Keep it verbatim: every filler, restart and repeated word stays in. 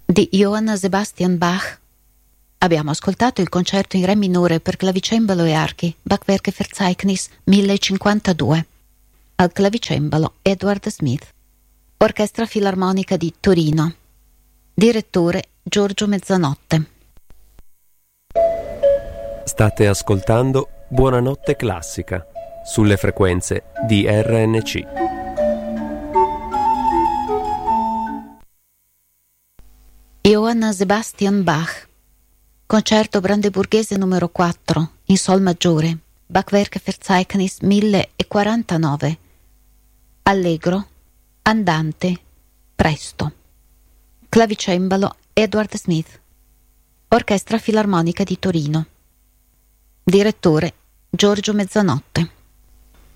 di Johann Sebastian Bach. Abbiamo ascoltato il concerto in re minore per clavicembalo e archi, Bachwerke Verzeichnis millecinquantadue. Al clavicembalo Edward Smith. Orchestra Filarmonica di Torino. Direttore Giorgio Mezzanotte. State ascoltando Buonanotte Classica sulle frequenze di R N C. Johann Sebastian Bach. Concerto brandeburghese numero quattro in sol maggiore, Bachwerke Verzeichnis millequarantanove. Allegro, andante, presto. Clavicembalo Edward Smith. Orchestra Filarmonica di Torino. Direttore Giorgio Mezzanotte.